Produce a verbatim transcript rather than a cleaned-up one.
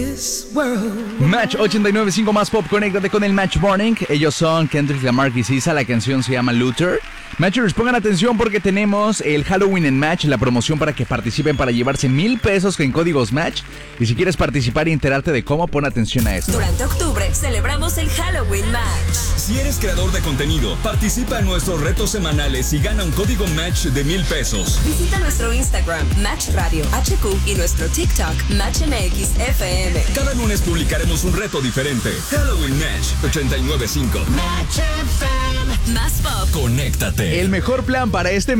Match ochenta y nueve punto cinco más pop, conéctate con el Match Morning. Ellos son Kendrick Lamar y Sisa, la canción se llama Luther. Matchers, pongan atención porque tenemos el Halloween en Match, la promoción para que participen para llevarse mil pesos en códigos Match. Y si quieres participar y enterarte de cómo, pon atención a esto. Durante octubre celebramos el Halloween Match. Si eres creador de contenido, participa en nuestros retos semanales y gana un código Match de mil pesos. Visita nuestro Instagram, Match Radio H Q, y nuestro TikTok, Match M X F M. Cada lunes publicaremos un reto diferente. Halloween Match ochenta y nueve punto cinco. Match F M. Más pop. Conéctate. El mejor plan para este